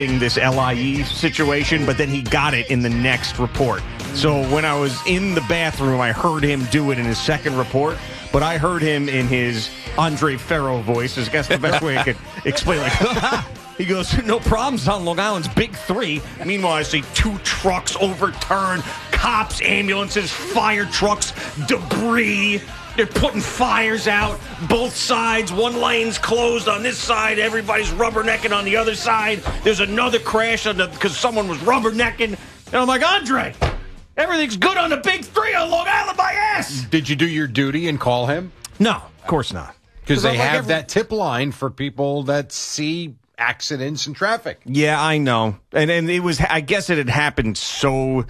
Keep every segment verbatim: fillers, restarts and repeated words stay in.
this L I E situation, but then he got it in the next report. So when I was in the bathroom, I heard him do it in his second report, but I heard him in his Andre Ferro voice. I guess the best way I could explain, like, he goes, no problems on Long Island's Big Three. Meanwhile, I see two trucks overturned, cops, ambulances, fire trucks, debris. They're putting fires out, both sides. One lane's closed on this side. Everybody's rubbernecking on the other side. There's another crash on the because someone was rubbernecking. And I'm like, Andre, everything's good on the Big Three on Long Island, my ass. Did you do your duty and call him? No, of course not. Because they like have every- that tip line for people that see accidents and traffic. Yeah, I know. And and it was, I guess it had happened so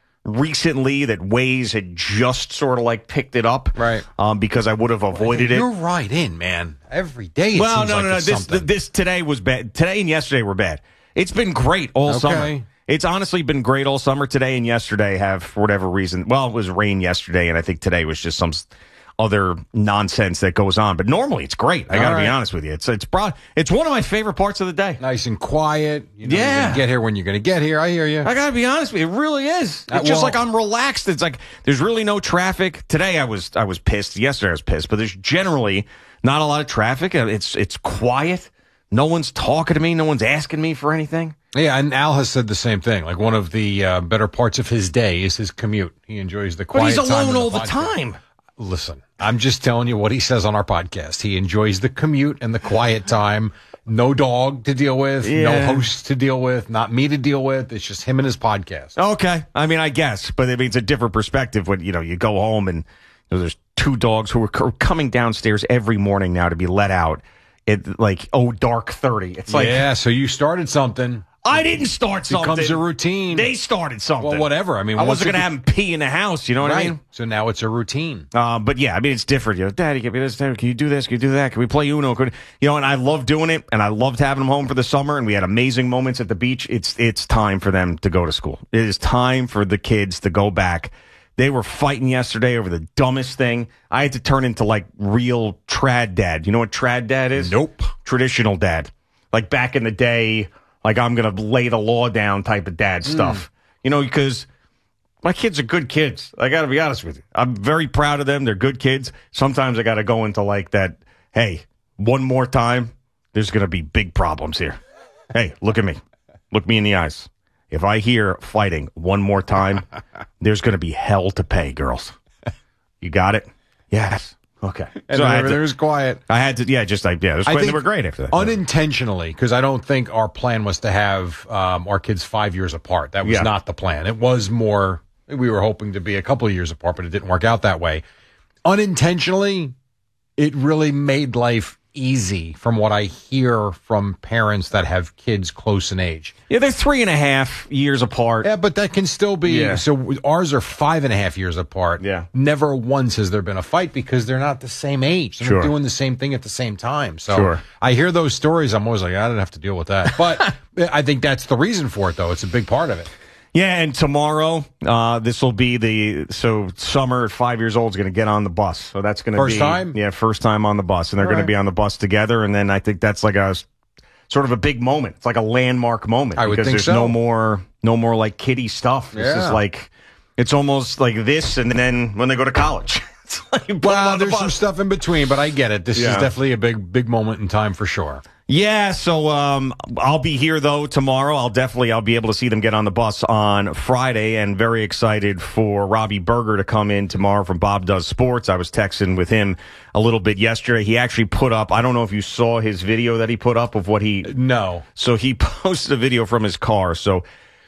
recently that Waze had just sort of like picked it up. Right. Um, because I would have avoided You're it. right in, man. Every day it well, seems no, like no, no. it's This, something. this today was bad. Today and yesterday were bad. It's been great all Okay. summer. It's honestly been great all summer. Today and yesterday have, for whatever reason, well, it was rain yesterday, and I think today was just some s- other nonsense that goes on. But normally it's great. I got to All be right. honest with you. It's it's broad. It's one of my favorite parts of the day. Nice and quiet. You know, Yeah. You're gonna get here when you're going to get here. I hear you. I got to be honest with you. It really is. It's Uh, just well- like I'm relaxed. It's like there's really no traffic. Today I was I was pissed. Yesterday I was pissed. But there's generally not a lot of traffic. It's It's quiet. No one's talking to me. No one's asking me for anything. Yeah, and Al has said the same thing. Like one of the uh, better parts of his day is his commute. He enjoys the But quiet he's time alone in all the podcast. time. Listen, I'm just telling you what he says on our podcast. He enjoys the commute and the quiet time. No dog to deal with, Yeah. no host to deal with, not me to deal with. It's just him and his podcast. Okay. I mean, I guess, but I mean, it's a different perspective when, you know, you go home and you know, there's two dogs who are c- coming downstairs every morning now to be let out at like, oh, dark thirty. It's like, yeah, so you started something. I didn't start something. Becomes a routine. They started something. Well, whatever. I mean, I once wasn't it going to be- have them pee in the house. You know what right. I mean? So now it's a routine. Uh, but yeah, I mean, it's different. You know, Daddy, give me this. Daddy, can you do this? Can you do that? Can we play Uno? Could, you know, and I love doing it, and I loved having them home for the summer, and we had amazing moments at the beach. It's it's time for them to go to school. It is time for the kids to go back. They were fighting yesterday over the dumbest thing. I had to turn into like real trad dad. You know what trad dad is? Nope. Traditional dad. Like back in the day, like I'm going to lay the law down type of dad stuff. You know, because my kids are good kids. I got to be honest with you. I'm very proud of them. They're good kids. Sometimes I got to go into like that, hey, one more time, there's going to be big problems here. Hey, look at me. Look me in the eyes. If I hear fighting one more time, there's going to be hell to pay, girls. You got it? Yes. Okay. And So I had everything to, was quiet. I had to, yeah, just like, yeah, it was I quick. They think were great after that. Unintentionally, because I don't think our plan was to have um, our kids five years apart. That was Yeah. not the plan. It was more, we were hoping to be a couple of years apart, but it didn't work out that way. Unintentionally, it really made life easy from what I hear from parents that have kids close in age. Yeah, they're three and a half years apart. Yeah, but that can still be. Yeah. So ours are five and a half years apart. Yeah. Never once has there been a fight because they're not the same age. They're Sure. not doing the same thing at the same time. So Sure. I hear those stories. I'm always like, I didn't have to deal with that. But I think that's the reason for it, though. It's a big part of it. Yeah, and tomorrow, uh, this will be the, so Summer at five years old is going to get on the bus. So that's going to be. First time? Yeah, first time on the bus. And they're All going right. to be on the bus together. And then I think that's like a sort of a big moment. It's like a landmark moment. I would because think there's so. no more, no more like kiddie stuff. This Yeah. is like, it's almost like this and then when they go to college. It's like you put them Well, on the there's some bus. stuff in between, but I get it. This Yeah. is definitely a big, big moment in time for sure. Yeah, so um, I'll be here though tomorrow. I'll definitely I'll be able to see them get on the bus on Friday, and very excited for Robbie Berger to come in tomorrow from Bob Does Sports. I was texting with him a little bit yesterday. He actually put up. I don't know if you saw his video that he put up of what he. No. So he posted a video from his car. So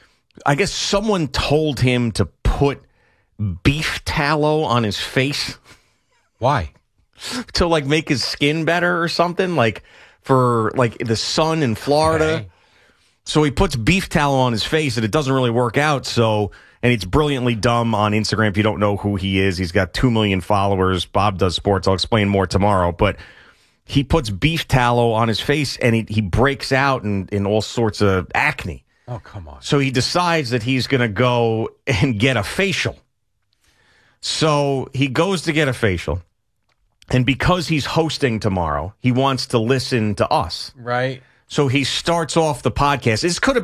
I guess someone told him to put beef tallow on his face Why? to like make his skin better or something, like for like the sun in Florida. Okay. So he puts beef tallow on his face and it doesn't really work out. So, and it's brilliantly dumb on Instagram. If you don't know who he is, he's got two million followers. Bob Does Sports. I'll explain more tomorrow, but he puts beef tallow on his face and he, he breaks out in, in all sorts of acne. Oh, come on. So he decides that he's going to go and get a facial. So he goes to get a facial. And because he's hosting tomorrow, he wants to listen to us. Right. So he starts off the podcast. This could have